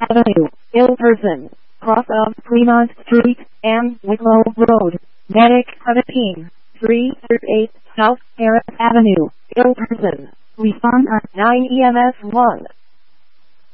Avenue, Ilperson, cross of Fremont Street, and Wicklow Road. Medic 17, 338 South Harris Avenue, Ilperson. Respond at 9 EMS 1.